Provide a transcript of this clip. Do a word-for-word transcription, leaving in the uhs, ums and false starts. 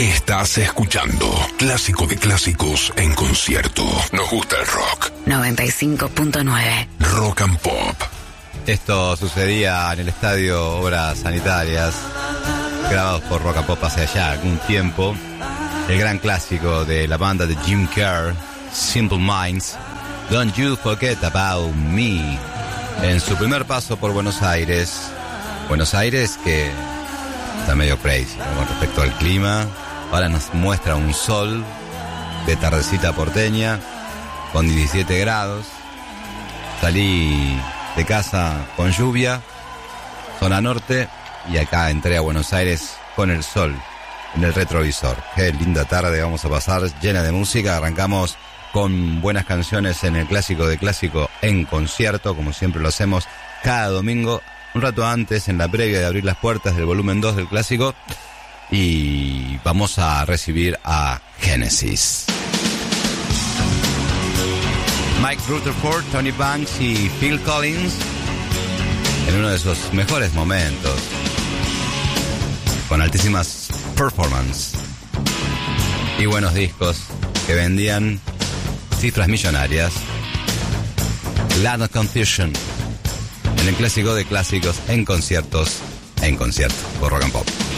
Estás escuchando Clásico de Clásicos en concierto. Nos gusta el rock. noventa y cinco punto nueve. Rock and Pop. Esto sucedía en el estadio Obras Sanitarias, grabados por Rock and Pop hace ya algún tiempo. El gran clásico de la banda de Jim Kerr, Simple Minds, Don't You Forget About Me, en su primer paso por Buenos Aires. Buenos Aires que está medio crazy, ¿no?, con respecto al clima. Ahora nos muestra un sol de tardecita porteña con diecisiete grados. Salí de casa con lluvia, zona norte, y acá entré a Buenos Aires con el sol en el retrovisor. Qué linda tarde vamos a pasar, llena de música. Arrancamos con buenas canciones en el Clásico de Clásico en concierto, como siempre lo hacemos cada domingo, un rato antes, en la previa de abrir las puertas del volumen dos del Clásico. Y vamos a recibir a Genesis. Mike Rutherford, Tony Banks y Phil Collins en uno de sus mejores momentos, con altísimas performances y buenos discos que vendían cifras millonarias. Land of Confusion en el Clásico de Clásicos en conciertos, en concierto por Rock and Pop.